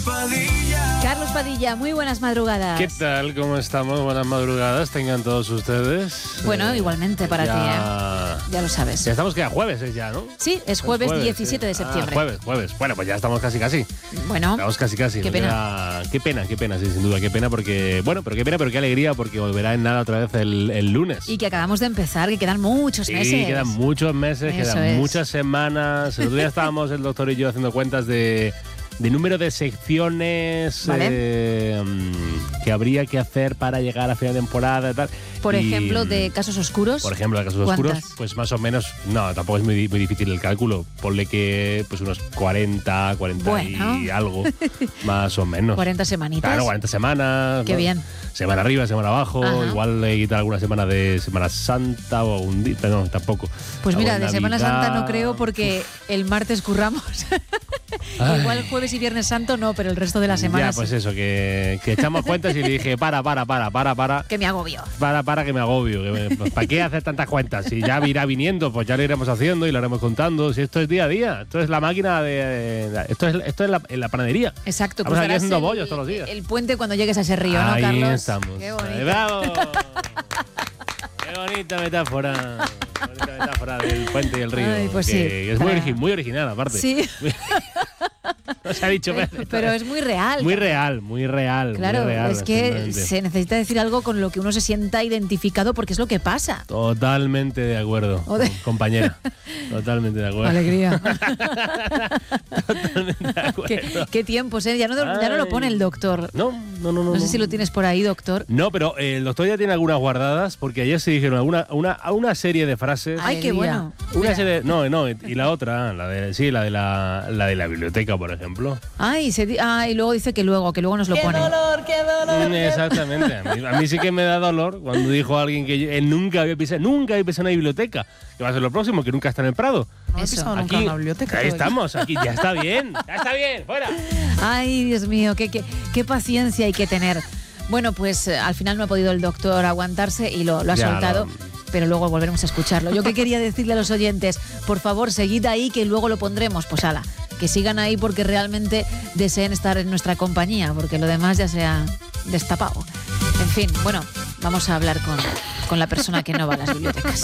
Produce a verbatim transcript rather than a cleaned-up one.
Carlos Padilla, muy buenas madrugadas. ¿Qué tal? ¿Cómo estamos? Buenas madrugadas tengan todos ustedes. Bueno, eh, igualmente para ya... ti, ¿eh? Ya lo sabes. Ya estamos que a jueves es ya, ¿no? Sí, es jueves, jueves diecisiete sí. de septiembre. Ah, jueves, jueves. Bueno, pues ya estamos casi, casi. Bueno, Estamos casi, casi. qué pena. Queda... Qué pena, qué pena, sí, sin duda. Qué pena porque... Bueno, pero qué pena, pero qué alegría porque volverá en nada otra vez el, el lunes. Y que acabamos de empezar, que quedan muchos Sí, meses. quedan muchos meses, Eso quedan es. muchas semanas. El otro día estábamos el doctor y yo haciendo cuentas de... de número de secciones Vale. eh, que habría que hacer para llegar a final de temporada y tal. Por Y, ejemplo, de casos oscuros. Por ejemplo, de casos ¿cuántas? oscuros, pues más o menos, no, tampoco es muy, muy difícil el cálculo. Ponle que pues unos cuarenta, cuarenta Bueno. y algo, más o menos. cuarenta semanitas. Claro, cuarenta semanas. Qué ¿no? bien. Semana arriba, semana abajo. Ajá. Igual le quitar alguna semana de Semana Santa o un día. No, tampoco. Pues mira, Algo de Semana Navidad. Santa no creo porque el martes curramos. Igual jueves y viernes santo no, pero el resto de las semanas Ya, pues sí. eso, que, que echamos cuentas y le dije, para, para, para, para, para. Que me agobio. Para, para que me agobio. Que me- pues, ¿para qué hacer tantas cuentas? Si ya irá viniendo, pues ya lo iremos haciendo y lo haremos contando. Si esto es día a día, esto es la máquina de. de- esto es, esto es la, en la panadería. Exacto. Estamos aquí cruzarás haciendo el- bollos todos los días. El puente cuando llegues a ese río, ¿no, Ahí Carlos? estamos. Qué bonito. ¡Bravo! ¡Qué bonita metáfora! Qué bonita metáfora del puente y el río. Ay, pues que, sí. que es muy, Para- origi- muy original, aparte. Sí, No se ha dicho veces. pero es muy real. Muy real, muy real. Claro, muy real, es que absolutamente. se necesita decir algo con lo que uno se sienta identificado porque es lo que pasa. Totalmente de acuerdo, O de- com- compañera. Totalmente de acuerdo. Alegría. Totalmente de acuerdo. ¿Qué, qué tiempos, ¿eh? Ya no, ya no lo pone el doctor. No, no, no, no. No sé si lo tienes por ahí, doctor. No, pero eh, el doctor ya tiene algunas guardadas porque ayer se dijeron alguna, una, una serie de frases. Ay, qué bueno. Una Mira. serie, no, no, y la otra, la de, sí, la de la, la de la biblioteca, por ejemplo. Ay, se di- ah, y luego dice que luego, que luego nos lo pone. Mm, Exactamente. A mí, a mí sí que me da dolor cuando dijo alguien que yo- él nunca había pisado, nunca había pisado una biblioteca. Que va a ser lo próximo, que nunca está en el Prado. No he Eso. pisado nunca Aquí, una biblioteca. ahí todavía. estamos, aquí, ya está bien, ya está bien, fuera. Ay, Dios mío, qué, qué, qué paciencia hay que tener. Bueno, pues eh, al final no ha podido el doctor aguantarse y lo, lo ha Ya, soltado, no. pero luego volveremos a escucharlo. Yo que quería decirle a los oyentes, por favor, seguid ahí que luego lo pondremos. Pues ala, que sigan ahí porque realmente deseen estar en nuestra compañía, porque lo demás ya se ha destapado. En fin, bueno, vamos a hablar con, con la persona que no va a las bibliotecas.